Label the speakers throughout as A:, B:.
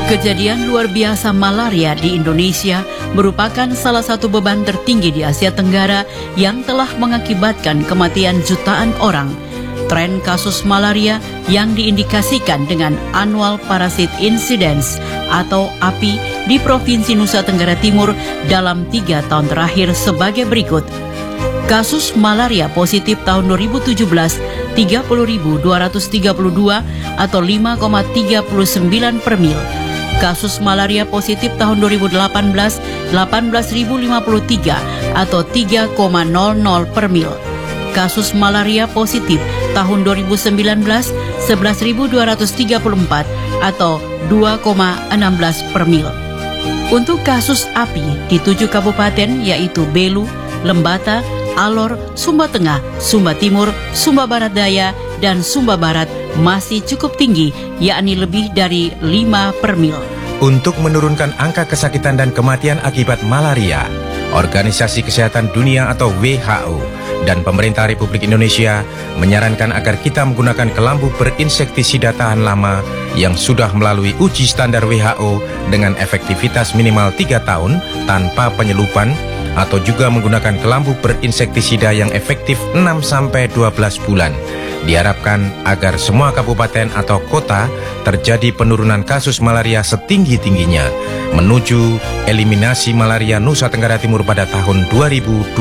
A: Kejadian luar biasa malaria di Indonesia merupakan salah satu beban tertinggi di Asia Tenggara yang telah mengakibatkan kematian jutaan orang. Tren kasus malaria yang diindikasikan dengan Annual Parasit Incidence atau API di Provinsi Nusa Tenggara Timur dalam 3 tahun terakhir sebagai berikut. Kasus malaria positif tahun 2017 30.232 atau 5,39 per mil. Kasus malaria positif tahun 2018 18.053 atau 3,00 per mil. Kasus malaria positif tahun 2019 11.234 atau 2,16 per mil. Untuk kasus API di 7 kabupaten yaitu Belu, Lembata, Alor, Sumba Tengah, Sumba Timur, Sumba Barat Daya, dan Sumba Barat masih cukup tinggi, yakni lebih dari 5 per mil.
B: Untuk menurunkan angka kesakitan dan kematian akibat malaria, Organisasi Kesehatan Dunia atau WHO dan pemerintah Republik Indonesia menyarankan agar kita menggunakan kelambu berinsektisida tahan lama yang sudah melalui uji standar WHO dengan efektivitas minimal 3 tahun tanpa penyelupan, atau juga menggunakan kelambu berinsektisida yang efektif 6-12 bulan. Diharapkan agar semua kabupaten atau kota terjadi penurunan kasus malaria setinggi-tingginya menuju eliminasi malaria Nusa Tenggara Timur pada tahun 2023.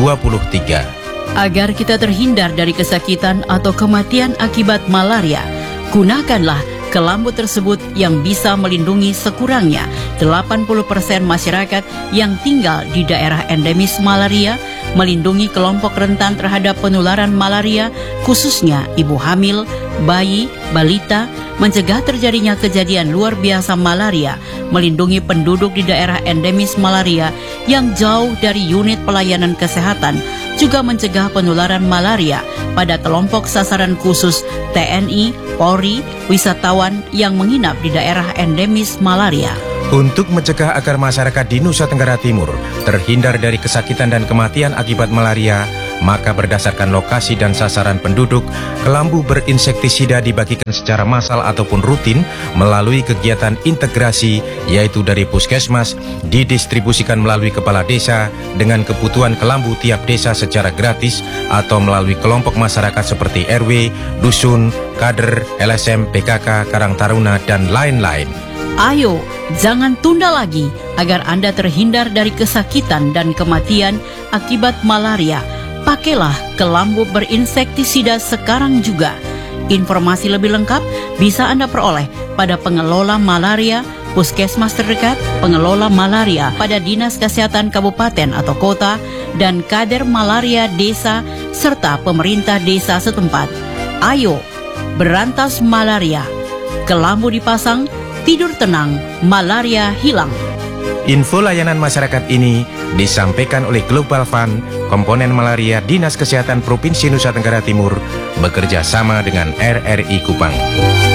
A: Agar kita terhindar dari kesakitan atau kematian akibat malaria, gunakanlah kelambu tersebut yang bisa melindungi sekurangnya 80% masyarakat yang tinggal di daerah endemis malaria, melindungi kelompok rentan terhadap penularan malaria, khususnya ibu hamil, bayi, balita, mencegah terjadinya kejadian luar biasa malaria, melindungi penduduk di daerah endemis malaria yang jauh dari unit pelayanan kesehatan, juga mencegah penularan malaria pada kelompok sasaran khusus TNI, Polri, wisatawan yang menginap di daerah endemis malaria.
B: Untuk mencegah agar masyarakat di Nusa Tenggara Timur terhindar dari kesakitan dan kematian akibat malaria, maka berdasarkan lokasi dan sasaran penduduk, kelambu berinsektisida dibagikan secara massal ataupun rutin melalui kegiatan integrasi, yaitu dari puskesmas, didistribusikan melalui kepala desa dengan kebutuhan kelambu tiap desa secara gratis, atau melalui kelompok masyarakat seperti RW, dusun, kader, LSM, PKK, Karang Taruna, dan lain-lain.
A: Ayo, jangan tunda lagi agar Anda terhindar dari kesakitan dan kematian akibat malaria. Pakailah kelambu berinsektisida sekarang juga. Informasi lebih lengkap bisa Anda peroleh pada pengelola malaria, puskesmas terdekat, pengelola malaria pada Dinas Kesehatan Kabupaten atau Kota, dan kader malaria desa, serta pemerintah desa setempat. Ayo, berantas malaria. Kelambu dipasang, tidur tenang, malaria hilang.
B: Info layanan masyarakat ini disampaikan oleh Global Fund, komponen malaria Dinas Kesehatan Provinsi Nusa Tenggara Timur, bekerja sama dengan RRI Kupang.